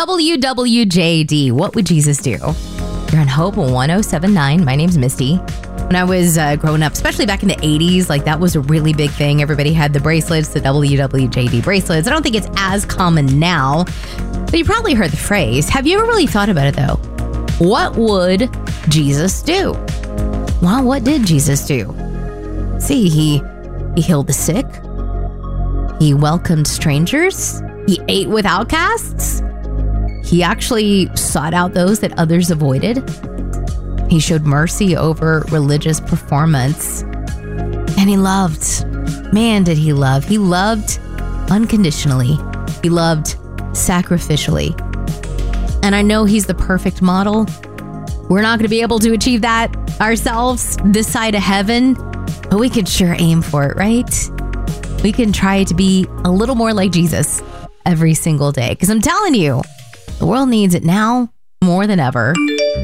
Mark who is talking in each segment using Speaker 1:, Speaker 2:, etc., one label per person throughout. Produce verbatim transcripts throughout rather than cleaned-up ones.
Speaker 1: W W J D, what would Jesus do? You're on Hope one oh seven point nine. My name's Misty. When I was uh, growing up, especially back in the eighties, like that was a really big thing. Everybody had the bracelets, the W W J D bracelets. I don't think it's as common now, but you probably heard the phrase. Have you ever really thought about it though? What would Jesus do? Well, what did Jesus do? See, he he healed the sick. He welcomed strangers. He ate with outcasts. He actually sought out those that others avoided. He showed mercy over religious performance. And he loved. Man, did he love. He loved unconditionally. He loved sacrificially. And I know he's the perfect model. We're not going to be able to achieve that ourselves this side of heaven, but we can sure aim for it, right? We can try to be a little more like Jesus every single day. Because I'm telling you, the world needs it now more than ever.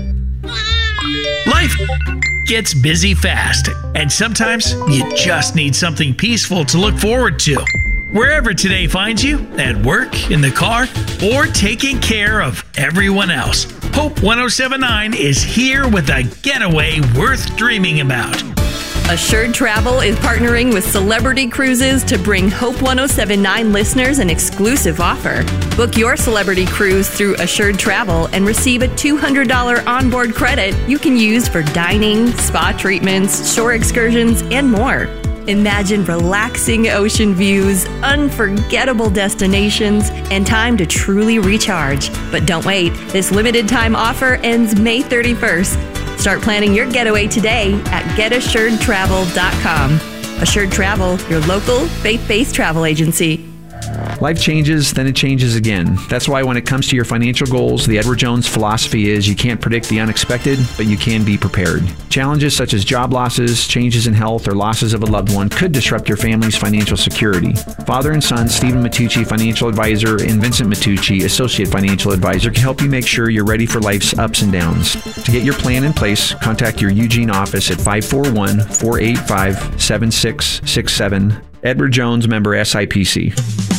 Speaker 2: Life gets busy fast, and sometimes you just need something peaceful to look forward to. Wherever today finds you, at work, in the car, or taking care of everyone else, Hope one oh seven point nine is here with a getaway worth dreaming about.
Speaker 3: Assured Travel is partnering with Celebrity Cruises to bring Hope one oh seven point nine listeners an exclusive offer. Book your Celebrity Cruise through Assured Travel and receive a two hundred dollars onboard credit you can use for dining, spa treatments, shore excursions, and more. Imagine relaxing ocean views, unforgettable destinations, and time to truly recharge. But don't wait. This limited time offer ends May thirty-first. Start planning your getaway today at get assured travel dot com. Assured Travel, your local faith-based travel agency.
Speaker 4: Life changes, then it changes again. That's why when it comes to your financial goals, the Edward Jones philosophy is you can't predict the unexpected, but you can be prepared. Challenges such as job losses, changes in health, or losses of a loved one could disrupt your family's financial security. Father and son, Stephen Matucci, financial advisor, and Vincent Matucci, associate financial advisor, can help you make sure you're ready for life's ups and downs. To get your plan in place, contact your Eugene office at five four one, four eight five, seven six six seven. Edward Jones, member S I P C.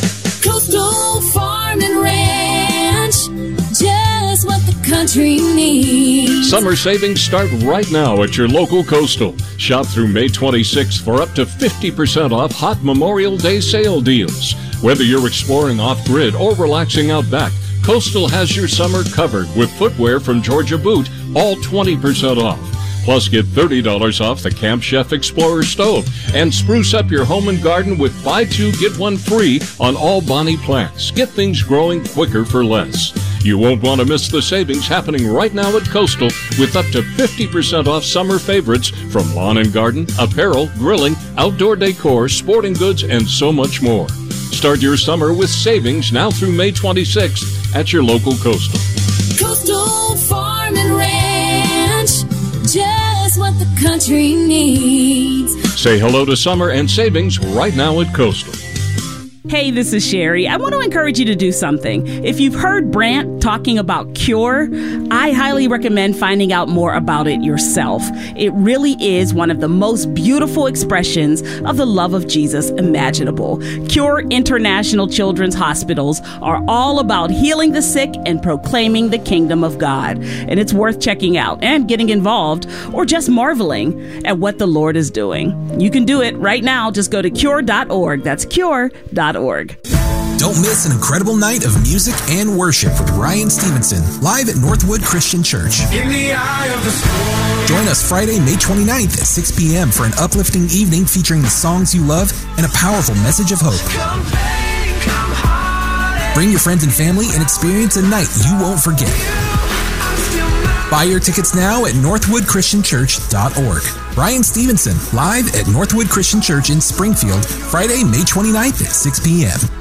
Speaker 5: Coastal Farm and Ranch, just what the country needs.
Speaker 6: Summer savings start right now at your local Coastal. Shop through May twenty-sixth for up to fifty percent off hot Memorial Day sale deals. Whether you're exploring off-grid or relaxing out back, Coastal has your summer covered with footwear from Georgia Boot, all twenty percent off. Plus, get thirty dollars off the Camp Chef Explorer stove and spruce up your home and garden with buy two, get one free on all Bonnie plants. Get things growing quicker for less. You won't want to miss the savings happening right now at Coastal with up to fifty percent off summer favorites from lawn and garden, apparel, grilling, outdoor decor, sporting goods, and so much more. Start your summer with savings now through May twenty-sixth at your local Coastal.
Speaker 5: Coastal Farm and Ranch, just what the country needs.
Speaker 6: Say hello to summer and savings right now at Coastal.
Speaker 7: Hey, this is Sherry. I want to encourage you to do something. If you've heard Brant talking about Cure, I highly recommend finding out more about it yourself. It really is one of the most beautiful expressions of the love of Jesus imaginable. Cure International Children's Hospitals are all about healing the sick and proclaiming the kingdom of God. And it's worth checking out and getting involved or just marveling at what the Lord is doing. You can do it right now. Just go to cure dot org. That's cure dot org.
Speaker 8: Don't miss an incredible night of music and worship with Ryan Stevenson live at Northwood Christian Church.
Speaker 9: In the eye of the storm.
Speaker 8: Join us Friday, May twenty-ninth at six p.m. for an uplifting evening featuring the songs you love and a powerful message of hope.
Speaker 9: Come pain, come heartache.
Speaker 8: Bring your friends and family and experience a night you won't forget. Buy your tickets now at northwood christian church dot org. Ryan Stevenson, live at Northwood Christian Church in Springfield, Friday, May twenty-ninth at six p.m.